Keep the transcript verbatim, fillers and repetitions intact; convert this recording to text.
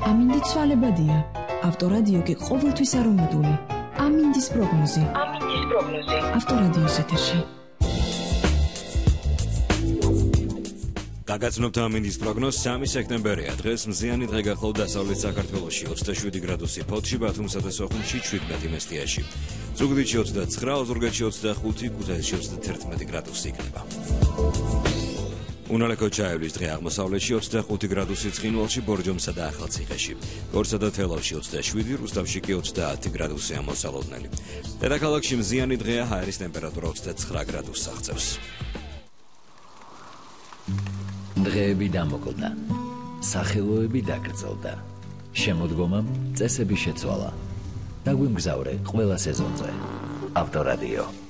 ამინდი ცვალებადია. ავტორადიო კი ყოველთვის არომატული. ამინდის პროგნოზი. ამინდის პროგნოზი. ავტორადიოს ეთერში. გაგაცნობთ ამინდის პროგნოზს სამი სექტემბერია. დღეს მზიანი დღე გახლავთ დასავლეთ საქართველოში, ოცდაშვიდი გრადუსი ფოთში, ბათუმსა და სოხუმში, შვიდმეტი მესტიაში. ზუგდიდში ოცდაცხრა, ოზურგეთში ოცდახუთი, ქუთაისში ოცდათერთმეტი გრადუსი იქნება. უნალექო ჩაევლის დღე აღმოსავლეთში ოცდახუთი გრადუსი, ცხინვალში, ბორჯომსა და ახალციხეში. გორსა და თელავში ოცდაშვიდი, რუსთავში კი ოცდაათი გრადუსი ამოსალოდნელი. დედაქალაქში მზიანი დღეა, ჰაერის ტემპერატურა ოცდაცხრა გრადუსს აღწევს. დღეები დამოკლდა, სახელოები დაკრძალდა, შემოდგომამ წესები შეცვალა. დაგვიმგზავრე ყველა სეზონზე. ავტორადიო.